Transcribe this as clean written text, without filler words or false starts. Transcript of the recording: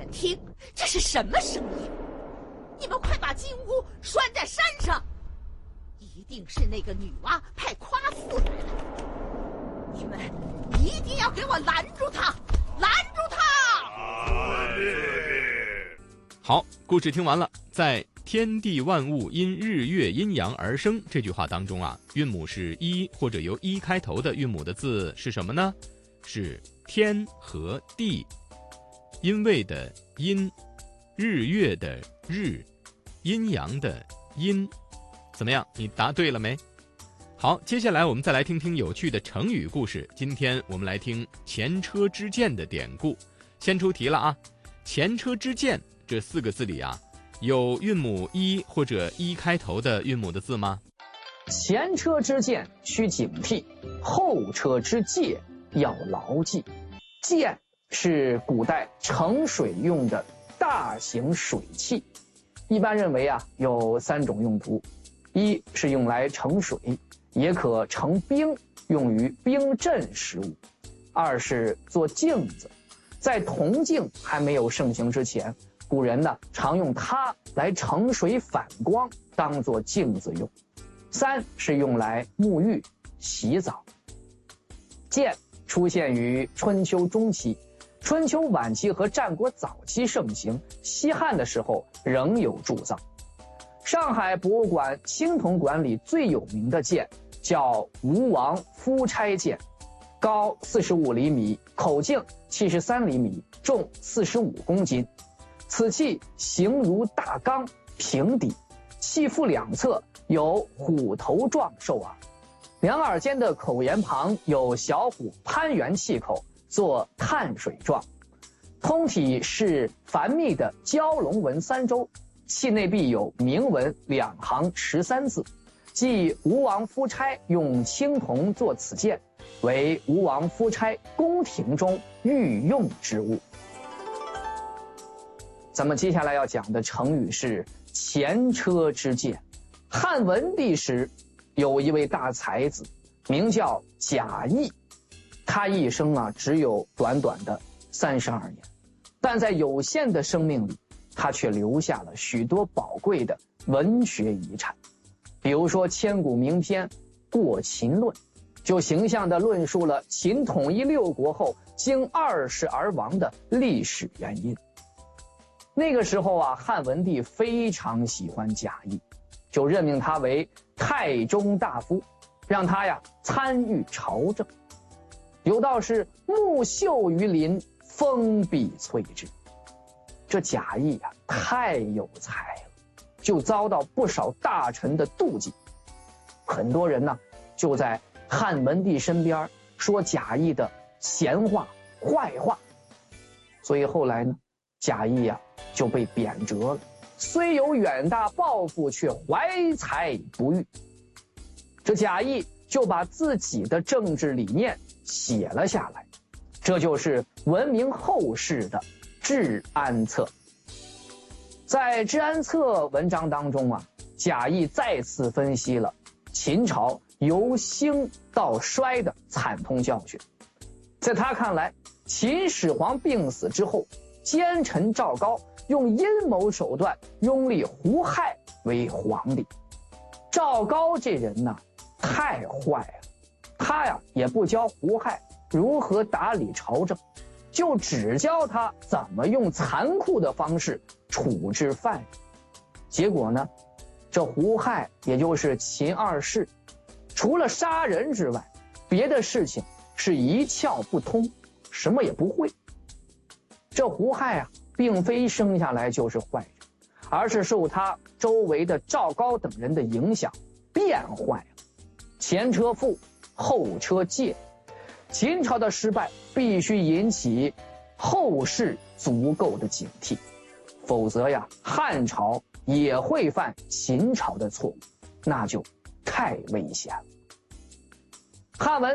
们听，这是什么声音？你们快把金乌拴在山上，一定是那个女娲派夸父来了。你们一定要给我拦住他，拦住他！ 好，故事听完了。在天地万物因日月阴阳而生这句话当中啊，韵母是一或者由一开头的韵母的字是什么呢？是天和地。因为的因，日月的日，阴阳的阴。怎么样，你答对了没？好，接下来我们再来听听有趣的成语故事。今天我们来听前车之鉴的典故。先出题了啊，前车之鉴这4个字里啊，有韵母一或者一开头的韵母的字吗？ 前车之鉴需警惕，后车之戒要牢记。鉴是古代盛水用的大型水器，一般认为啊有3种用途：一是用来盛水，也可盛冰，用于冰镇食物；二是做镜子，在铜镜还没有盛行之前，古人呢常用它来盛水反光，当作镜子用；三是用来沐浴、洗澡。鉴出现于春秋中期，春秋晚期和战国早期盛行，西汉的时候仍有铸造。上海博物馆青铜馆里最有名的鉴叫吴王夫差鉴，高45厘米，口径73厘米，重45公斤。此器形如大缸，平底，器腹两侧有虎头状兽耳，两耳间的口沿旁有小虎攀援器口，做碳水状。通体是繁密的蛟龙纹3周，器内壁有铭文2行13字，即吴王夫差用青铜做此鉴，为吴王夫差宫廷中御用之物。咱们接下来要讲的成语是前车之鉴。汉文帝时有一位大才子，名叫贾谊，他一生啊只有短短的32年，但在有限的生命里，他却留下了许多宝贵的文学遗产。比如说千古名篇《过秦论》，就形象地论述了秦统一6国后经2世而亡的历史原因。那个时候啊，汉文帝非常喜欢贾谊，就任命他为太中大夫，让他呀参与朝政。有道是木秀于林，风必摧之。这贾谊啊太有才了，就遭到不少大臣的妒忌。很多人呢就在汉文帝身边说贾谊的闲话坏话，所以后来呢贾谊呀就被贬谪了，虽有远大抱负，却怀才不遇。这贾谊就把自己的政治理念写了下来，这就是闻名后世的《治安策》。在《治安策》文章当中啊，贾谊再次分析了秦朝由兴到衰的惨痛教训。在他看来，秦始皇病死之后，奸臣赵高用阴谋手段拥立胡亥为皇帝。赵高这人呢太坏了，他呀也不教胡亥如何打理朝政，就只教他怎么用残酷的方式处置犯人。结果呢，这胡亥也就是秦2世，除了杀人之外，别的事情是一窍不通，什么也不会。这胡亥啊并非生下来就是坏人，而是受他周围的赵高等人的影响变坏了。前车覆，后车戒，秦朝的失败必须引起后世足够的警惕，否则呀汉朝也会犯秦朝的错误，那就太危险了。汉文